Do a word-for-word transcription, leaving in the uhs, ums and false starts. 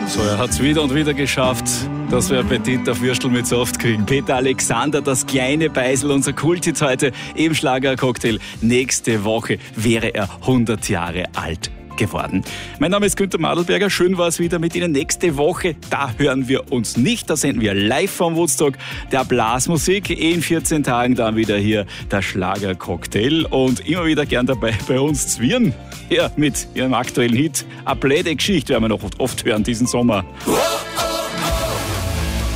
So, er hat es wieder und wieder geschafft, dass wir Appetit auf Würstel mit Saft kriegen. Peter Alexander, das kleine Beisel, unser Kulthit heute im Schlagercocktail. Nächste Woche wäre er hundert Jahre alt geworden. Mein Name ist Günther Madelberger. Schön war es wieder mit Ihnen. Nächste Woche, da hören wir uns nicht. Da senden wir live vom Woodstock der Blasmusik. In vierzehn Tagen dann wieder hier der Schlagercocktail. Und immer wieder gern dabei bei uns Zwirn. Ja, mit Ihrem aktuellen Hit. Eine blöde Geschichte werden wir noch oft hören diesen Sommer.